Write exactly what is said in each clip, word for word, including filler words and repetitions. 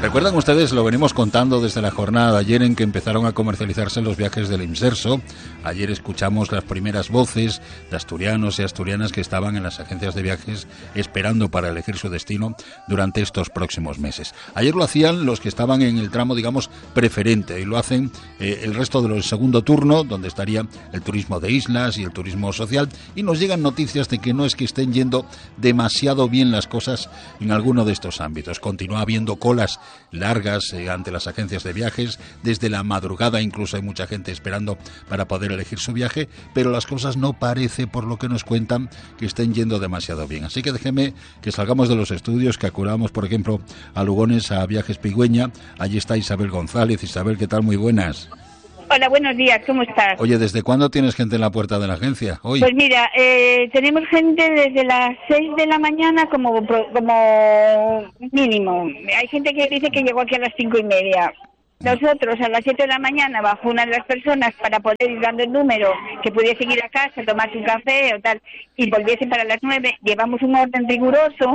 Recuerdan ustedes, lo venimos contando desde la jornada de ayer en que empezaron a comercializarse los viajes del Imserso. Ayer escuchamos las primeras voces de asturianos y asturianas que estaban en las agencias de viajes esperando para elegir su destino durante estos próximos meses. Ayer lo hacían los que estaban en el tramo, digamos, preferente, y lo hacen eh, el resto de los segundo turno, donde estaría el turismo de islas y el turismo social, y nos llegan noticias de que no es que estén yendo demasiado bien las cosas en alguno de estos ámbitos. Continúa habiendo colas largas eh, ante las agencias de viajes, desde la madrugada incluso hay mucha gente esperando para poder elegir su viaje, pero las cosas no parece, por lo que nos cuentan, que estén yendo demasiado bien. Así que déjeme que salgamos de los estudios, que acudamos, por ejemplo, a Lugones, a Viajes Pigüeña. Allí está Isabel González. Isabel, ¿qué tal? Muy buenas. Hola, buenos días, ¿cómo estás? Oye, ¿desde cuándo tienes gente en la puerta de la agencia? Hoy. Pues mira, eh, tenemos gente desde las seis de la mañana como, como mínimo. Hay gente que dice que llegó aquí a las cinco y media. Nosotros a las siete de la mañana bajó una de las personas para poder ir dando el número, que pudiese ir a casa, tomarse un café o tal, y volviese para las nueve. Llevamos un orden riguroso,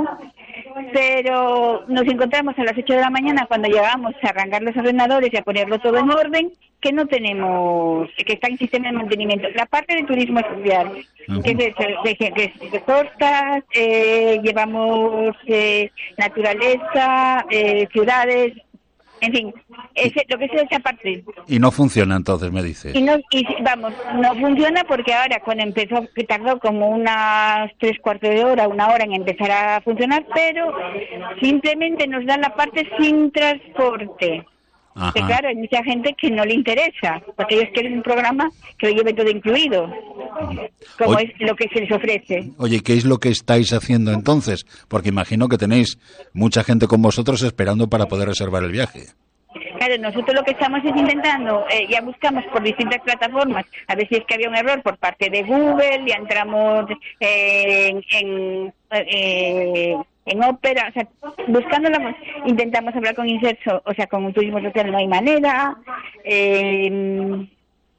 pero nos encontramos a las ocho de la mañana cuando llegamos a arrancar los ordenadores y a ponerlo todo en orden, que no tenemos, que está en sistema de mantenimiento. La parte de turismo social, uh-huh. que es de, de, de, de costas, eh, llevamos eh, naturaleza, eh, ciudades, en fin, ese, lo que sea esa parte. Y no funciona entonces, me dices. Y no, y vamos, no funciona porque ahora cuando empezó, que tardó como unas tres cuartos de hora, una hora en empezar a funcionar, pero simplemente nos dan la parte sin transporte. Ajá. Que claro, hay mucha gente que no le interesa, porque ellos quieren un programa que lo lleve todo incluido, como oye, es lo que se les ofrece. Oye, ¿qué es lo que estáis haciendo entonces? Porque imagino que tenéis mucha gente con vosotros esperando para poder reservar el viaje. Claro, nosotros lo que estamos es intentando, eh, ya buscamos por distintas plataformas, a ver si es que había un error por parte de Google, ya entramos eh, en... en eh, en ópera, o sea, buscándola, intentamos hablar con Imserso, o sea, con un turismo social no hay manera, eh,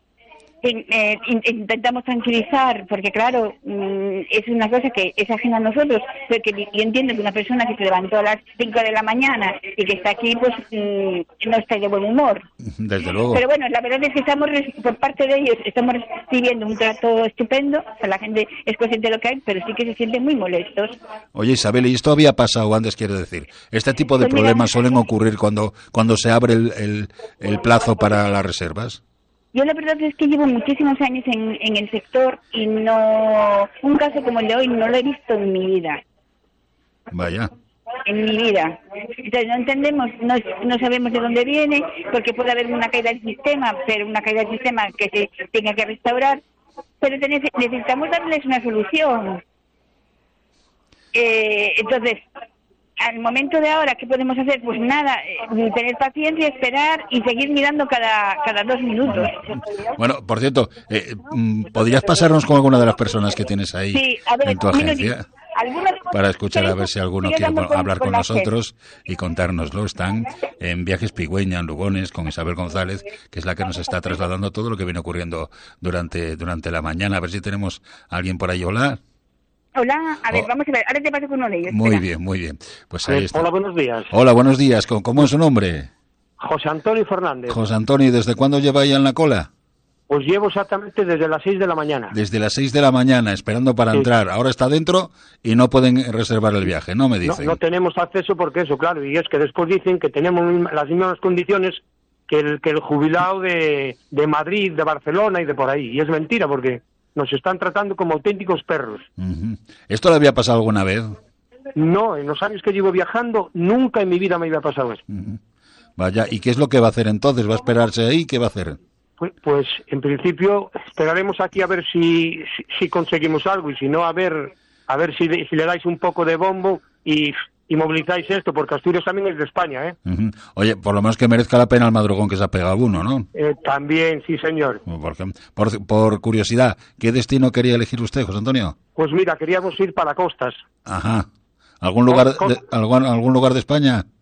eh, intentamos tranquilizar, porque claro, mm, es una cosa que es ajena a nosotros, porque yo entiendo que una persona que se levantó a las cinco de la mañana y que está aquí, pues mm, no está de buen humor. Desde luego. Pero bueno, la verdad es que estamos, por parte de ellos, estamos recibiendo un trato estupendo, o sea, la gente es consciente de lo que hay, pero sí que se sienten muy molestos. Oye, Isabel, ¿y esto había pasado antes, quiero decir? Este tipo de pues problemas mira, suelen ocurrir cuando, cuando se abre el, el, el plazo para las reservas. Yo la verdad es que llevo muchísimos años en, en el sector y no, un caso como el de hoy no lo he visto en mi vida. Vaya. En mi vida. Entonces no entendemos, no, no sabemos de dónde viene, porque puede haber una caída del sistema, pero una caída del sistema que se tenga que restaurar, pero necesitamos darles una solución. Eh, entonces... Al momento de ahora, ¿qué podemos hacer? Pues nada, eh, tener paciencia, esperar y seguir mirando cada cada dos minutos. Bueno, por cierto, eh, ¿podrías pasarnos con alguna de las personas que tienes ahí sí, a ver, en tu agencia? Para escuchar a ver si alguno quiere hablar con nosotros y contárnoslo. Están en Viajes Pigüeña, en Lugones, con Isabel González, que es la que nos está trasladando todo lo que viene ocurriendo durante, durante la mañana. A ver si tenemos a alguien por ahí. Hola. Hola, a ver, oh. vamos a ver, ahora te paso con uno de ellos. Muy espera. bien, muy bien. Pues ahí está. Hola, buenos días. Hola, buenos días. ¿Cómo es su nombre? José Antonio Fernández. José Antonio, ¿y desde cuándo lleva ahí en la cola? Pues llevo exactamente desde las seis de la mañana. Desde las seis de la mañana, esperando para sí. entrar. Ahora está dentro y no pueden reservar el viaje, ¿no? Me dicen. No, no tenemos acceso porque eso, claro, y es que después dicen que tenemos las mismas condiciones que el, que el jubilado de, de Madrid, de Barcelona y de por ahí. Y es mentira porque... nos están tratando como auténticos perros. Uh-huh. ¿Esto le había pasado alguna vez? No, en los años que llevo viajando, nunca en mi vida me había pasado eso. Uh-huh. Vaya, ¿y qué es lo que va a hacer entonces? ¿Va a esperarse ahí? ¿Qué va a hacer? Pues, pues en principio, esperaremos aquí a ver si, si, si conseguimos algo, y si no, a ver a ver si, si le dais un poco de bombo y... y movilizáis esto, porque Asturias también es de España, ¿eh? Uh-huh. Oye, por lo menos que merezca la pena el madrugón que se ha pegado uno, ¿no? Eh, también, sí, señor. Por, por, por curiosidad, ¿qué destino quería elegir usted, José Antonio? Pues mira, queríamos ir para costas. Ajá. ¿Algún lugar de, algún, algún lugar de España?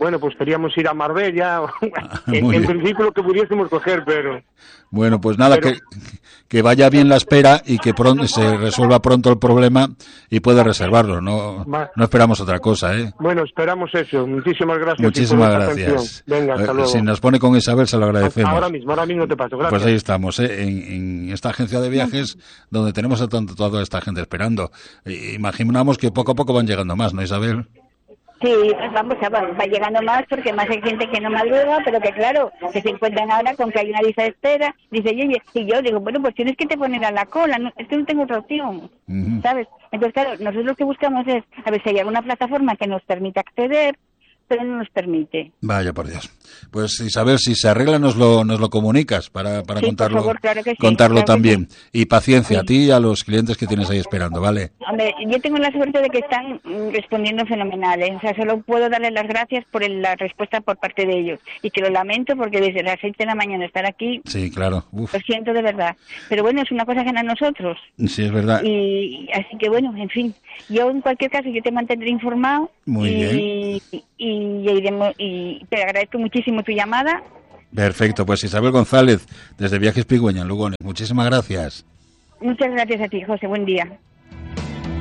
Bueno, pues queríamos ir a Marbella, en, Muy en bien. principio lo que pudiésemos coger, pero... Bueno, pues nada, Pero- que, que vaya bien la espera y que pronto se resuelva pronto el problema y puede reservarlo. No, Va. no esperamos otra cosa, ¿eh? Bueno, esperamos eso. Muchísimas gracias. y por Muchísimas esta gracias. atención. Venga, hasta Eh, luego. Si nos pone con Isabel, se lo agradecemos. Ahora mismo, ahora mismo te paso. Gracias. Pues ahí estamos, ¿eh? en, en esta agencia de viajes donde tenemos a tanto, toda esta gente esperando. Eh, Imaginamos que poco a poco van llegando más, ¿no, Isabel? Sí, pues vamos, va, va llegando más porque más hay gente que no madruga, pero que claro, que se encuentran ahora con que hay una lista de espera. Dice, oye, y yo digo, bueno, pues tienes que te poner a la cola, no, es que no tengo otra opción, Ujú. ¿sabes? Entonces, claro, nosotros lo que buscamos es a ver si hay alguna plataforma que nos permita acceder, pero no nos permite. Vaya por Dios. Pues Isabel, si se arregla nos lo nos lo comunicas para, para Sí, por contarlo, favor, claro que sí, contarlo claro que también. Y paciencia Sí. a ti y a los clientes que tienes ahí esperando, ¿vale? Hombre, yo tengo la suerte de que están mm, respondiendo fenomenal, ¿eh? O sea, solo puedo darles las gracias por el- la respuesta por parte de ellos. Y que lo lamento porque desde las seis de la mañana estar aquí, Sí, claro. Uf, lo siento de verdad. Pero bueno, es una cosa ajena a nosotros. sí, es verdad. Y así que bueno, en fin, yo en cualquier caso yo te mantendré informado. Muy y, bien. Y, y, iremos- y te agradezco muchísimo tu llamada. Perfecto, pues Isabel González, desde Viajes Pigüeña, en Lugones. Muchísimas gracias. Muchas gracias a ti, José. Buen día.